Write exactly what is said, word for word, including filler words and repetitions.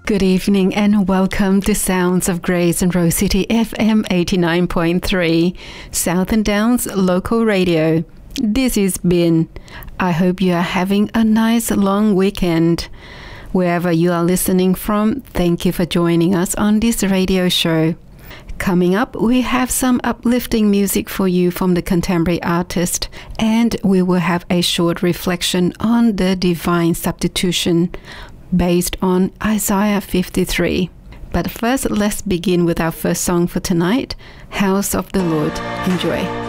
Good evening and welcome to Sounds of Grace and Rose City F M eighty-nine point three, Southern Downs Local Radio. This is Bin. I hope you are having a nice long weekend. Wherever you are listening from, thank you for joining us on this radio show. Coming up, we have some uplifting music for you from the contemporary artist, and we will have a short reflection on the divine substitution based on Isaiah fifty-three. But first, let's begin with our first song for tonight, House of the Lord. Enjoy.